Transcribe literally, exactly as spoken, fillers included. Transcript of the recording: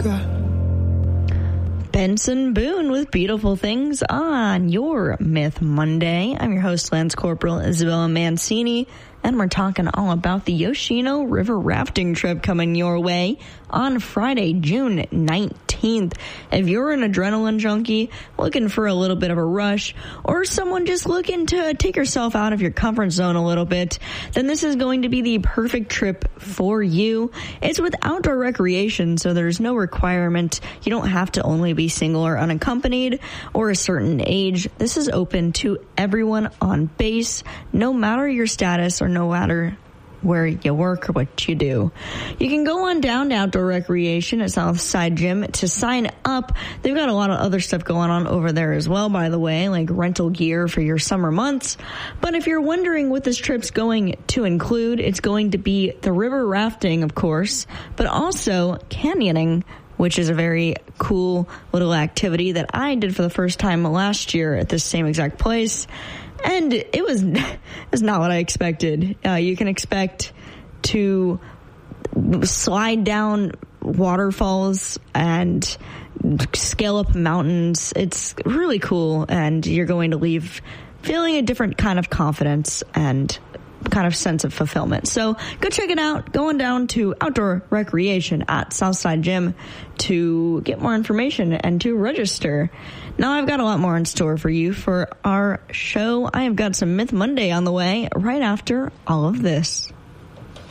sugar. Benson Boone with Beautiful Things on your Myth Monday. I'm your host, Lance Corporal Isabella Mancini, and we're talking all about the Yoshino River rafting trip coming your way on Friday, June nineteenth. If you're an adrenaline junkie looking for a little bit of a rush, or someone just looking to take yourself out of your comfort zone a little bit, then this is going to be the perfect trip for you. It's with outdoor recreation, so there's no requirement. You don't have to only be single or unaccompanied or a certain age. This is open to everyone on base, no matter your status or no matter where you work or what you do. You can go on down to Outdoor Recreation at Southside Gym to sign up. They've got a lot of other stuff going on over there as well, by the way, like rental gear for your summer months. But if you're wondering what this trip's going to include, it's going to be the river rafting, of course, but also canyoning, which is a very cool little activity that I did for the first time last year at this same exact place. And it was, it was not what I expected. Uh, you can expect to slide down waterfalls and scale up mountains. It's really cool, and you're going to leave feeling a different kind of confidence and kind of sense of fulfillment. So go check it out. Going down to Outdoor Recreation at Southside Gym to get more information and to register. Now I've got a lot more in store for you for our show. I have got some Myth Monday on the way right after all of this.